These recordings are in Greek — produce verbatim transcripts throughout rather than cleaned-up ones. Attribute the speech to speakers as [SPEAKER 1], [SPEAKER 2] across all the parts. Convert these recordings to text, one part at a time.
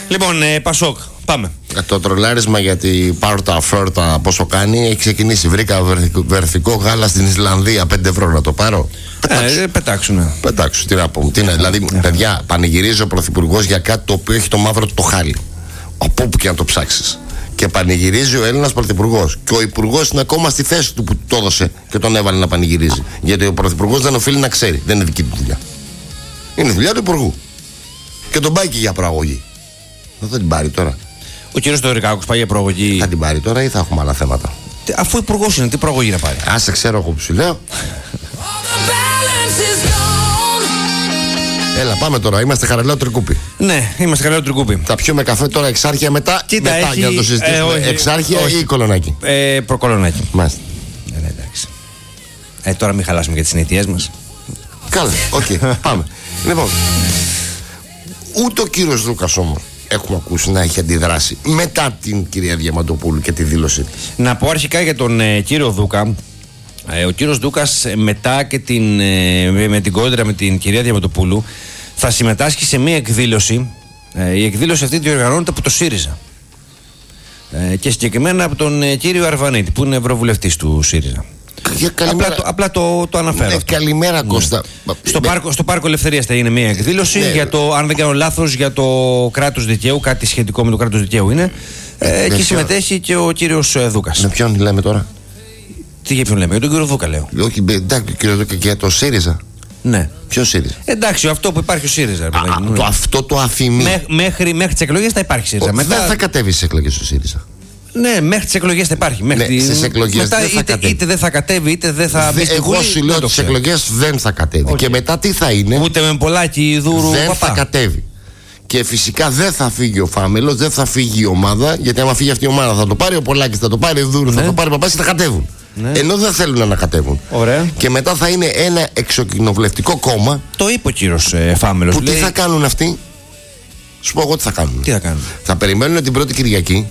[SPEAKER 1] Λοιπόν, ε, Πασόκ, πάμε.
[SPEAKER 2] Το τρολάρισμα για την πάρτα φέρτα πόσο κάνει έχει ξεκινήσει. Βρήκα βερθικό γάλα στην Ισλανδία, πέντε ευρώ να το πάρω.
[SPEAKER 1] Πετάξου. Ε, πετάξουνε.
[SPEAKER 2] Πετάξου, τι να πω. Τι να, δηλαδή, ε, παιδιά, πανηγυρίζει ο Πρωθυπουργός για κάτι το οποίο έχει το μαύρο του το χάλι. Από όπου και να το ψάξεις. Και πανηγυρίζει ο Έλληνας Πρωθυπουργός. Και ο Υπουργός είναι ακόμα στη θέση του που το έδωσε και τον έβαλε να πανηγυρίζει. Γιατί ο Πρωθυπουργός δεν οφείλει να ξέρει. Δεν είναι δική του δουλειά. Είναι δουλειά του Υπουργού. Και τον πάει και για προαγωγή. Δεν θα την πάρει τώρα.
[SPEAKER 1] Ο κύριος Θεοδωρικάκος πάει για προαγωγή.
[SPEAKER 2] Θα την πάρει τώρα ή θα έχουμε άλλα θέματα?
[SPEAKER 1] Αφού υπουργός είναι, τι προαγωγή να πάρει?
[SPEAKER 2] Άσε, ξέρω εγώ που σου λέω. Έλα, πάμε τώρα. Είμαστε Χαραλάου Τρικούπι.
[SPEAKER 1] Ναι, είμαστε Χαραλάου Τρικούπι.
[SPEAKER 2] Θα πιούμε καφέ τώρα Εξάρχεια μετά.
[SPEAKER 1] Κοίτα,
[SPEAKER 2] μετά
[SPEAKER 1] έχει...
[SPEAKER 2] για να το συζητήσουμε. Ε, Εξάρχεια όχι. Ή Κολονάκι?
[SPEAKER 1] Ε, Προκολονάκι.
[SPEAKER 2] Μάλιστα.
[SPEAKER 1] Ε, ναι, εντάξει. Ε, τώρα μην χαλάσουμε για τις συνήθειές μας.
[SPEAKER 2] Καλά, οκ, okay, πάμε. Λοιπόν, ούτε ο κύριος Δούκας όμως έχουμε ακούσει να έχει αντιδράσει μετά την κυρία Διαμαντοπούλου και τη δήλωσή της.
[SPEAKER 1] Να πω αρχικά για τον ε, κύριο Δούκα. Ε, ο κύριος Δούκας ε, μετά και την, ε, με την κόντρα με την κυρία Διαμαντοπούλου θα συμμετάσχει σε μία εκδήλωση. Ε, η εκδήλωση αυτή διοργανώνεται από το ΣΥΡΙΖΑ. Ε, και συγκεκριμένα από τον ε, κύριο Αρβανίτη που είναι ευρωβουλευτής του ΣΥΡΙΖΑ. Απλά, το, απλά το, το αναφέρω.
[SPEAKER 2] Ναι, καλημέρα, ναι. Κώστα.
[SPEAKER 1] Στο, ναι. πάρκο, στο πάρκο Ελευθερίας θα είναι μια εκδήλωση, ναι, για το, αν δεν κάνω λάθος, για το κράτος δικαίου, κάτι σχετικό με το κράτος δικαίου είναι. Ε, εκεί συμμετέχει και ο κύριος Δούκας.
[SPEAKER 2] Με ποιον λέμε τώρα?
[SPEAKER 1] Τι για ποιον λέμε? Για τον κύριο Δούκα λέω.
[SPEAKER 2] Όχι, εντάξει, κύριο Δούκα, και για το ΣΥΡΙΖΑ.
[SPEAKER 1] Ναι.
[SPEAKER 2] Ποιο ΣΥΡΙΖΑ?
[SPEAKER 1] Εντάξει, αυτό που υπάρχει ο ΣΥΡΙΖΑ.
[SPEAKER 2] Α, το, αυτό το αφημί.
[SPEAKER 1] Μέ, μέχρι μέχρι τις εκλογές θα υπάρχει ΣΥΡΙΖΑ.
[SPEAKER 2] Μετά... Δεν θα κατέβει στις εκλογές ο ΣΥΡΙΖΑ.
[SPEAKER 1] Ναι, μέχρι τις εκλογές θα υπάρχει. Μέχρι
[SPEAKER 2] ναι, στις εκλογές
[SPEAKER 1] μετά
[SPEAKER 2] δεν θα
[SPEAKER 1] είτε,
[SPEAKER 2] κατέβει.
[SPEAKER 1] είτε δεν θα κατέβει, είτε δεν θα μπει στη Βουλή.
[SPEAKER 2] Εγώ σου λέω ότι στις εκλογές δεν θα κατέβει. Okay. Και μετά τι θα είναι?
[SPEAKER 1] Ούτε με πολλάκι δούρου
[SPEAKER 2] δεν
[SPEAKER 1] παπά.
[SPEAKER 2] θα κατέβει. Και φυσικά δεν θα φύγει ο Φάμελος, δεν θα φύγει η ομάδα. Γιατί άμα φύγει αυτή η ομάδα θα το πάρει ο Πολάκης, θα το πάρει ο Δούρου, ναι, θα το πάρει ο Παπάς και θα κατέβουν. Ναι. Ενώ δεν θέλουν να κατέβουν.
[SPEAKER 1] Ωραία.
[SPEAKER 2] Και μετά θα είναι ένα εξοκοινοβουλευτικό κόμμα.
[SPEAKER 1] Το είπε ο κύριος ε, Φάμελος.
[SPEAKER 2] Που
[SPEAKER 1] λέει...
[SPEAKER 2] τι θα κάνουν αυτοί? Σου πω εγώ τι θα κάνουν.
[SPEAKER 1] Τι θα κάνουν?
[SPEAKER 2] Θα περιμένουν την πρώτη Κυριακή.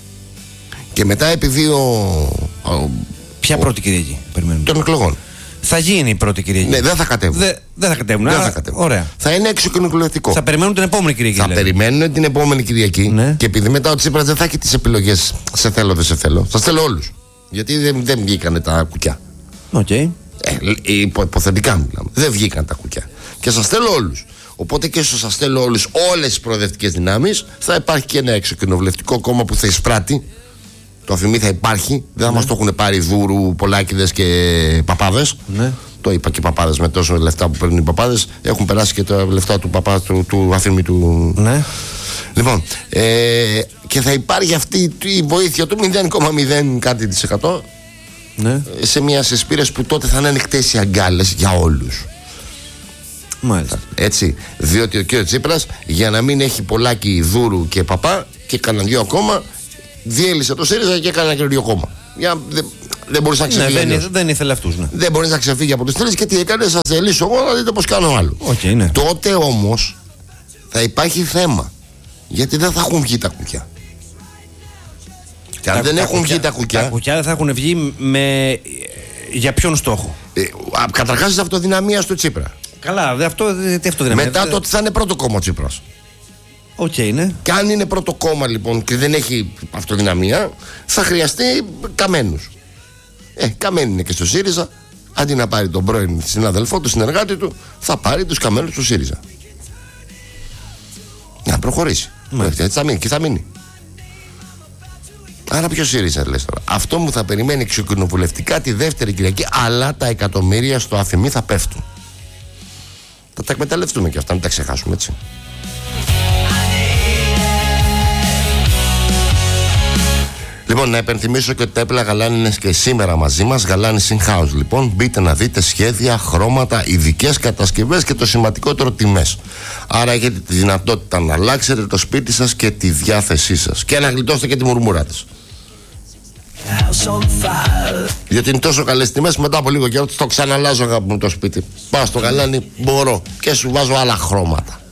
[SPEAKER 2] Και μετά επειδή ο. ο
[SPEAKER 1] Ποια ο, πρώτη Κυριακή περιμένουν?
[SPEAKER 2] Των εκλογών.
[SPEAKER 1] Θα γίνει η πρώτη Κυριακή.
[SPEAKER 2] Ναι, δεν θα κατέβουν.
[SPEAKER 1] Δε, δεν θα κατέβουν.
[SPEAKER 2] Δεν
[SPEAKER 1] άρα,
[SPEAKER 2] θα κατέβουν.
[SPEAKER 1] Ωραία.
[SPEAKER 2] Θα είναι εξοκοινοβουλευτικό.
[SPEAKER 1] Θα περιμένουν την επόμενη Κυριακή.
[SPEAKER 2] Θα
[SPEAKER 1] δηλαδή.
[SPEAKER 2] περιμένουν την επόμενη Κυριακή. Ναι. Και επειδή μετά ο Τσίπρας δεν θα έχει τις επιλογές σε θέλω, δεν σε θέλω. Θα στέλνω όλους. Γιατί δεν, δεν βγήκανε τα κουκιά.
[SPEAKER 1] Οκ. Okay.
[SPEAKER 2] Ε, υπο, υποθετικά μιλάμε. Δεν βγήκαν τα κουκιά. Και σας στέλνω όλους. Οπότε και όσο σας στέλνω όλους, όλες τις προοδευτικές δυνάμεις, θα υπάρχει και ένα εξοκοινοβουλευτικό κόμμα που θα εισπράττει. Το αφημί θα υπάρχει. Δεν θα ναι. μας το έχουν πάρει Δούρου, Πολάκηδες και παπάδες. Ναι. Το είπα και οι παπάδες με τόσο λεφτά που παίρνουν οι παπάδες. Έχουν περάσει και τα λεφτά του παπά του, του αφημί του. Ναι. Λοιπόν, ε, και θα υπάρχει αυτή η βοήθεια του μηδέν κόμμα μηδέν κάτι της εκατό. Ναι. Σε μια συσπήρες που τότε θα είναι ανοιχτές οι αγκάλες για όλους.
[SPEAKER 1] Μάλιστα.
[SPEAKER 2] Έτσι, διότι ο κύριος Τσίπρας για να μην έχει Πολάκη, Δούρου και παπά και κανένα δυο ακόμα, διέλυσε το ΣΥΡΙΖΑ και έκανε ένα καινούριο κόμμα. Για, δεν, δεν μπορείς να ξεφύγει.
[SPEAKER 1] Ναι, δεν, δεν ήθελε αυτούς. Ναι.
[SPEAKER 2] Δεν μπορείς να ξεφύγει από τους τρεις και τι έκανε, σας ελύσω εγώ να δείτε πως κάνω άλλο.
[SPEAKER 1] Okay, ναι.
[SPEAKER 2] Τότε όμως θα υπάρχει θέμα. Γιατί δεν θα έχουν βγει τα κουκιά. Και αν τα, δεν τα έχουν κουκιά, βγει τα κουκιά.
[SPEAKER 1] Τα κουκιά δεν θα έχουν βγει με. Για ποιον στόχο?
[SPEAKER 2] Ε, καταρχάς της αυτοδυναμίας του Τσίπρα.
[SPEAKER 1] Καλά, δε, αυτό, δε, τι αυτοδυναμία.
[SPEAKER 2] Μετά το ότι θα είναι πρώτο κόμμα ο Τσίπρας.
[SPEAKER 1] Οκ, okay, ναι.
[SPEAKER 2] Και αν είναι πρώτο κόμμα λοιπόν και δεν έχει αυτοδυναμία, θα χρειαστεί καμένους. Ε, καμένοι είναι και στο ΣΥΡΙΖΑ. Αντί να πάρει τον πρώην συναδελφό του, συνεργάτη του, θα πάρει τους καμένους του ΣΥΡΙΖΑ. Να προχωρήσει. Έτσι θα μείνει και θα μείνει. Άρα ποιο ΣΥΡΙΖΑ λες τώρα? Αυτό μου θα περιμένει εξοκοινοβουλευτικά τη δεύτερη Κυριακή, αλλά τα εκατομμύρια στο αφημί θα πέφτουν. Θα τα εκμεταλλευτούμε και αυτά, μην τα ξεχάσουμε, έτσι. Λοιπόν, να υπενθυμίσω και ότι τα έπλα Γαλάνη είναι και σήμερα μαζί μας. Γαλάνη In House, λοιπόν. Μπείτε να δείτε σχέδια, χρώματα, ειδικές κατασκευές και το σημαντικότερο, τιμές. Άρα έχετε τη δυνατότητα να αλλάξετε το σπίτι σας και τη διάθεσή σας. Και να γλιτώσετε και τη μουρμούρα της. Γιατί είναι τόσο καλές τιμές, μετά από λίγο καιρό το ξαναλάζω, αγάπη μου, το σπίτι. Πάω στο Γαλάνη, μπορώ και σου βάζω άλλα χρώματα.